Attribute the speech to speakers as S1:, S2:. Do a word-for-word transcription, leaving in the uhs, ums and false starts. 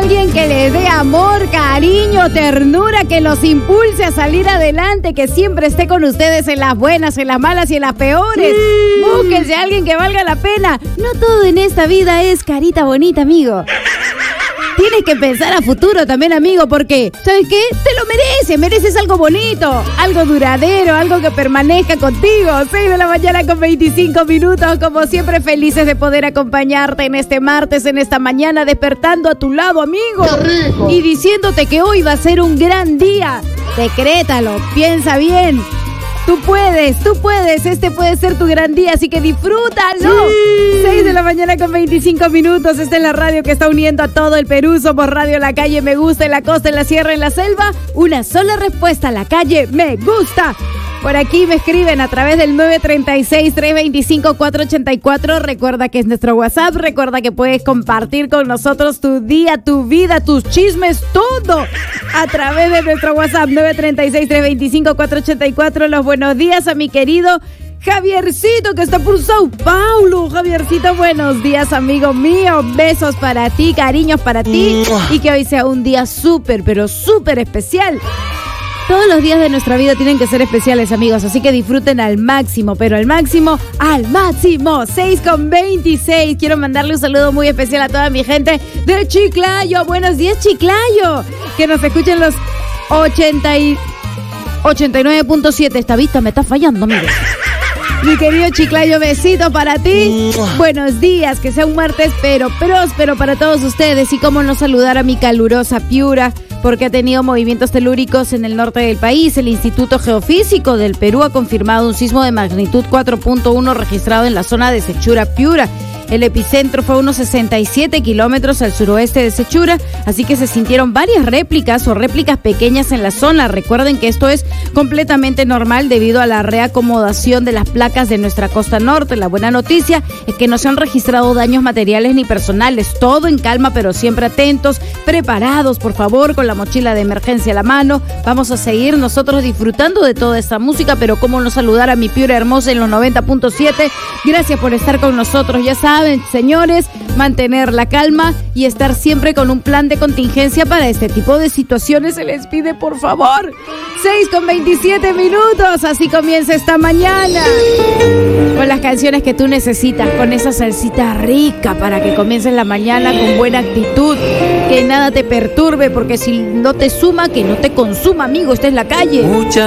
S1: alguien que les dé amor, cariño, ternura, que los impulse a salir adelante, que siempre esté con ustedes en las buenas, en las malas y en las peores. Sí. Búsquense a alguien que valga la pena. No todo en esta vida es carita bonita, amigo. Tienes que pensar a futuro también, amigo, porque, ¿sabes qué? Te lo mereces, mereces algo bonito, algo duradero, algo que permanezca contigo. seis de la mañana con veinticinco minutos, como siempre felices de poder acompañarte en este martes, en esta mañana, despertando a tu lado, amigo.
S2: ¡Qué rico!
S1: Y diciéndote que hoy va a ser un gran día. Decrétalo, piensa bien. Tú puedes, tú puedes, este puede ser tu gran día, así que disfrútalo. Sí. seis de la mañana con veinticinco minutos, esta es la radio que está uniendo a todo el Perú. Somos Radio La Calle Me Gusta, en la costa, en la sierra, en la selva. Una sola respuesta, La Calle Me Gusta. Por aquí me escriben a través del nueve tres seis, tres dos cinco, cuatro ocho cuatro. Recuerda que es nuestro WhatsApp. Recuerda que puedes compartir con nosotros tu día, tu vida, tus chismes, todo a través de nuestro WhatsApp nueve tres seis, tres dos cinco, cuatro ocho cuatro. Los buenos días a mi querido Javiercito, que está por Sao Paulo. Javiercito, buenos días, amigo mío. Besos para ti, cariños para ti. Y que hoy sea un día súper, pero súper especial. Todos los días de nuestra vida tienen que ser especiales, amigos, así que disfruten al máximo, pero al máximo, al máximo. seis con veintiséis. Quiero mandarle un saludo muy especial a toda mi gente de Chiclayo. Buenos días, Chiclayo. Que nos escuchen los ochenta y nueve punto siete. Esta vista me está fallando, amigos. Mi querido Chiclayo, besito para ti. Buenos días, que sea un martes pero próspero para todos ustedes. Y cómo no saludar a mi calurosa Piura, porque ha tenido movimientos telúricos en el norte del país. El Instituto Geofísico del Perú ha confirmado un sismo de magnitud cuatro punto uno registrado en la zona de Sechura, Piura. El epicentro fue a unos sesenta y siete kilómetros al suroeste de Sechura, así que se sintieron varias réplicas o réplicas pequeñas en la zona. Recuerden que esto es completamente normal debido a la reacomodación de las placas de nuestra costa norte. La buena noticia es que no se han registrado daños materiales ni personales. Todo en calma, pero siempre atentos, preparados, por favor, con la mochila de emergencia a la mano. Vamos a seguir nosotros disfrutando de toda esta música, pero cómo no saludar a mi Piura hermosa en los noventa punto siete. Gracias por estar con nosotros, ya saben. Señores, mantener la calma y estar siempre con un plan de contingencia para este tipo de situaciones. Se les pide, por favor. seis con veintisiete minutos. Así comienza esta mañana. Con las canciones que tú necesitas, con esa salsita rica para que comiences la mañana con buena actitud. Que nada te perturbe, porque si no te suma, que no te consuma, amigo. Esta es La Calle. Mucha